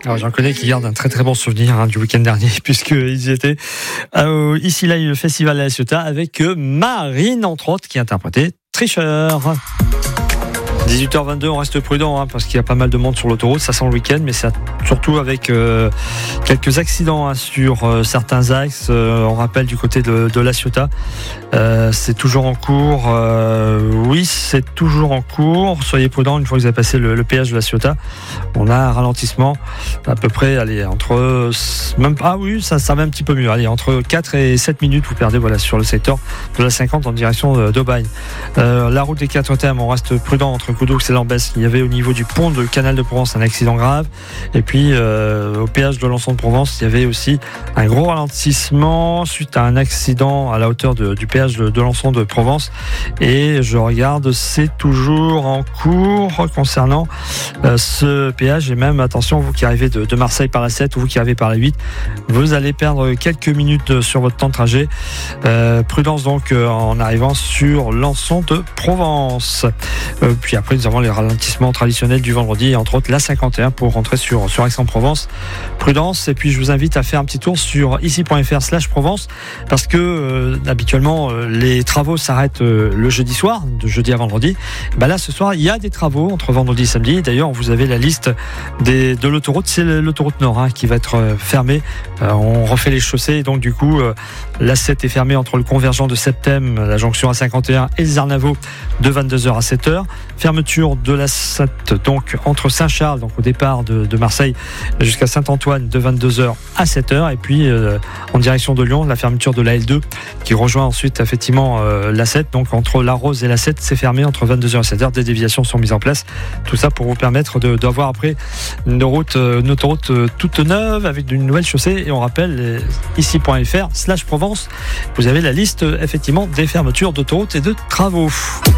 Alors, j'en connais qui gardent un très très bon souvenir du week-end dernier, puisqu'ils y étaient ici là le festival de La Ciotat avec Marine entre autres qui interprétait Tricheur. 18h22, on reste prudent parce qu'il y a pas mal de monde sur l'autoroute, ça sent le week-end, mais c'est surtout avec quelques accidents sur certains axes. On rappelle du côté de La Ciotat, c'est toujours en cours. Oui, c'est toujours en cours. Soyez prudents une fois que vous avez passé le péage de La Ciotat. On a un ralentissement à peu près, entre ça va un petit peu mieux. Allez, entre 4 et 7 minutes, vous perdez sur le secteur de la 50 en direction d'Aubagne. La route des 4 thèmes, on reste prudent entre Coudaux et Lambès. Il y avait au niveau du pont de Canal de Provence un accident grave. Et puis au péage de Lançon de Provence, il y avait aussi un gros ralentissement suite à un accident à la hauteur du péage de Lançon de Provence. Et je regarde, c'est toujours en cours concernant ce péage. Et même, attention, vous qui arrivez de Marseille par la 7 ou vous qui arrivez par la 8, vous allez perdre quelques minutes sur votre temps de trajet. Prudence donc en arrivant sur Lançon de Provence. Puis après, nous avons les ralentissements traditionnels du vendredi, et entre autres la 51 pour rentrer sur Aix-en-Provence. Prudence. Et puis je vous invite à faire un petit tour sur ici.fr/Provence parce que habituellement les travaux s'arrêtent le jeudi soir, de jeudi à vendredi. Là ce soir il y a des travaux entre vendredi et samedi. D'ailleurs vous avez la liste de l'autoroute, c'est l'autoroute Nord qui va être fermée. On refait les chaussées et donc du coup la 7 est fermée entre le convergent de Septem, la jonction A51 et les Arnavaux de 22h à 7h. Fermeture de la 7 donc entre Saint-Charles, donc au départ de Marseille jusqu'à Saint-Antoine de 22h à 7h. Et puis en direction de Lyon, la fermeture de la L2 qui rejoint ensuite effectivement la 7. Donc entre la Rose et la 7, c'est fermé entre 22h et 7h. Des déviations sont mises en place. Tout ça pour vous permettre d'avoir après une autoroute toute neuve avec une nouvelle chaussée. Et on rappelle ici.fr/Provence. Vous avez la liste effectivement des fermetures d'autoroutes et de travaux.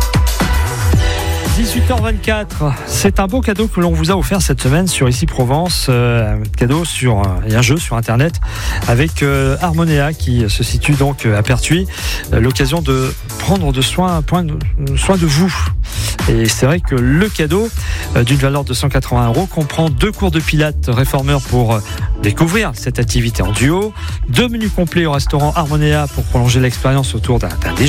18h24, c'est un beau cadeau que l'on vous a offert cette semaine sur Ici Provence, un cadeau et un jeu sur internet avec Harmonia qui se situe donc à Pertuis, l'occasion de prendre soin de vous. Et c'est vrai que le cadeau d'une valeur de 180 € comprend 2 cours de pilates réformeurs pour découvrir cette activité en duo, 2 menus complets au restaurant Harmonia pour prolonger l'expérience autour d'un déjeuner.